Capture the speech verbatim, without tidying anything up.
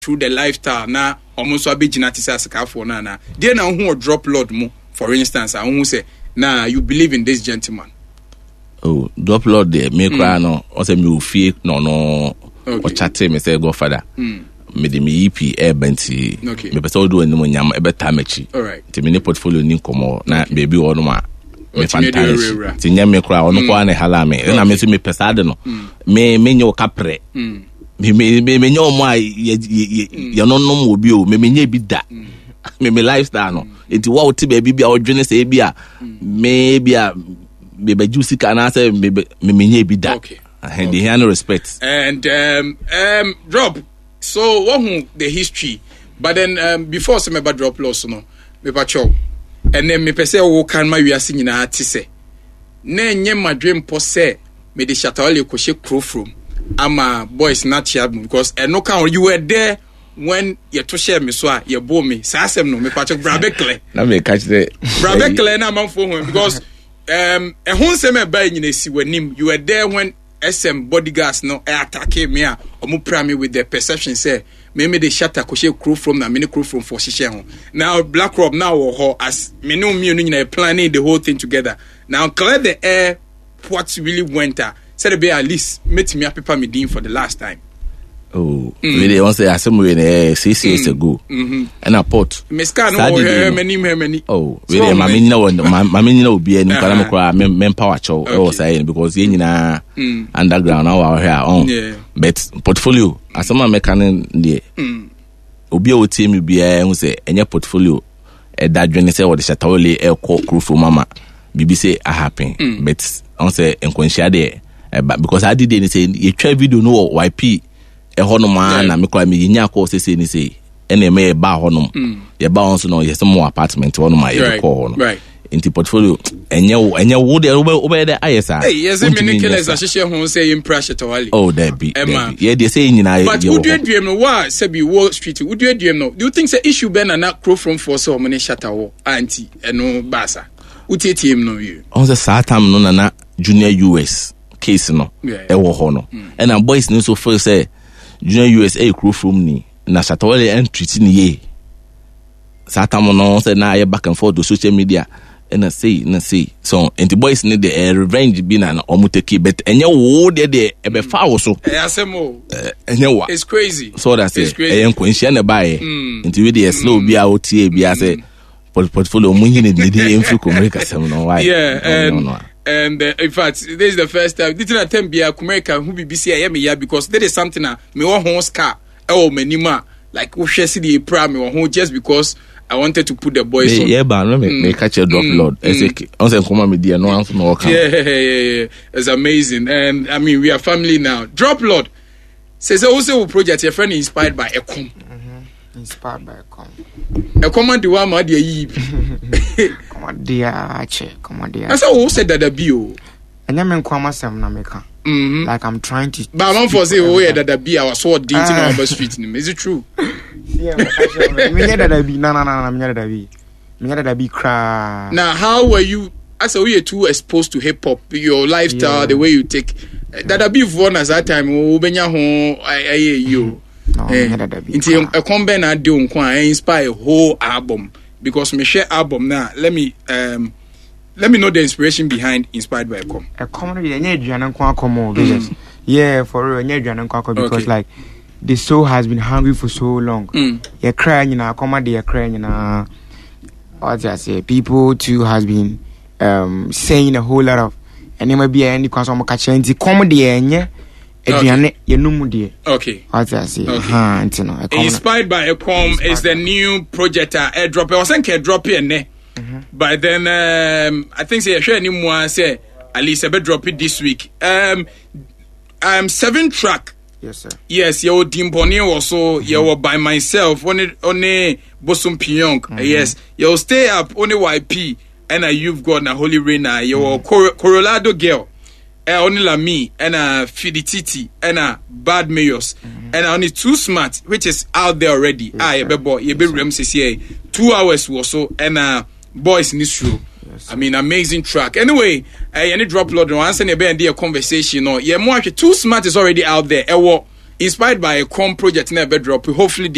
through the lifestyle na almost abegina tisa asakafo na na dey na who drop load mo for instance I who say na you believe in this gentleman. Oh, drop load there me cry no o say me ofie no no o chat me say godfather mm. me de me E P e benti me pese o do anim nyam e beta machi alright ti me ne portfolio ni komo na baby o no ma me fantastic ti nyam me cry o no kwa na hala me na me so me pese ade no me me nyo kapre me me me nyo mo ye no no mo bi o me me nya bi da me me lifestyle no enti wa o ti baby bia o dwene say bia me bia me be juicy kana say me me me nya bi da okay and the hand respect and um um drop so what the history but then um before some about drop loss no me pacho and then me pese wo kan ma wiase nyina ati se na enye madwem po se me de shatawale ko she crowfrom ama boys not here because eno kan you were there when you to share me so you bo me sasem no me pacho brabekle na me catch the brabekle na man for because um ehun se me ba nyina si wanim you were there when S M bodyguards no attack me a omu prime with the perception say me me the shatter ko she crew from na me crew from for shisha ho now Black Rob now ho as me no me no planning the whole thing together now clear the air what really went uh, said be at least meet me paper me din for the last time. Oh, mm. really want say assembly eh six years mm. ago. Mhm. And a pot. Meska no ho many many. Oh, really mama nyina won mama nyina obi ani kwala me kwa me power chow e was saying because ye nyina underground now out here on. Yeah. But portfolio asema me kan dey. Mm. Obi o team bi e hu say enye portfolio e dadwene say what the shatawole e call crew for mama. Bibi say a happen. Mm. But on say enkonhia dey because I did any say you try video no Y P e hono ma na me kwa me nya ko sese ni say ene me ba hono ye ba onso no ye some apartment hono ma ye ko hono right into portfolio enye enye wo de wo be de ayesa hey yes me ni killers ahihye ho say impress tawali oh that be ye dey say nyina ye but would you dream no wa say be Wall Street would you dream no do you think say issue be na na crow from for so mo ne shatawo anti eno basa utete em no you on the satam no na junior U S case no e wo hono and our boys no so feel say junior U S A crew from ni na shatawale entry ni ye satam no say na ye back and forth to social media and I say na say so and the boys need the uh, revenge be na omu take but enye wo de de e be fa wo so e asemo enye wa it's crazy so that say e enkonhia na bae into we dey slow bi a otie bi a say portfolio mu hine de de enfu communica sem no why yeah and no, no, no. And uh, in fact, this is the first time. This is the time be America who be B C I me because there is something that me want home scar. Oh, me nima like who share the prime me want just because I wanted to put the boys on. Yeah, but no me me catch a drop load. I say, I say, come on, me dear, no answer, no come. Yeah, yeah, yeah, yeah. It's amazing, and I mean we are family now. Drop load says also a project your friend inspired by Ecom. Inspired by Ecom. Ecom and the one my dear ye. Come on, dear, che, come on, dear. I said, who said that the bio? And I'm in Kwama Sam Nameka. Like I'm trying to. But I'm for say, oh yeah, that the bio. I saw dating on the street. Is it true? Yeah, me that I be. No, no, no, me that I be. Me that I be cry. Now, how were you? I said, we are too exposed to hip hop, your lifestyle, the way you take. That I be one as that time. Oh, benya ho, I, I, you. No, me that I be. Until a combine I do, I inspire a whole album. Because me share album now, let me um let me know the inspiration behind Inspired by Ecom. Ecom yeah, nye dwanan kwa komo business. Yeah, for real, nye dwanan kwa because okay. Like the soul has been hungry for so long. Mm. You cry, you know, come they crying, you know. What I say, people too has been um saying a whole lot of, and there may be any cause of catching comedy and Okay. Okay. What I say? Okay. Uh-huh, you know, Inspired by Ecom is the new project uh, airdrop. I was saying airdrop here, ne. Mm-hmm. But then um, I think say share anymore say at least a bit drop it this week. Um, um, seven track. Yes, sir. Yes, you Dimponi also. You were by myself. Only only Bosum Pyong. Mm-hmm. Yes, you stay up only Y P and uh, you've got a Holy Rainer. You mm-hmm. Cor- Colorado girl. Uh, only la me and uh Fidititi and uh Bad Mayors mm-hmm. and uh, only Too Smart, which is out there already. Yes, ah, yeah, boy, you be rem C C A two hours or so and uh boys in this show. Yes, I mean, amazing track. Anyway, uh, any drop load no answer near be a conversation. No, yeah, more Too Smart is already out there. Uh, inspired by a com project never drop. Hopefully.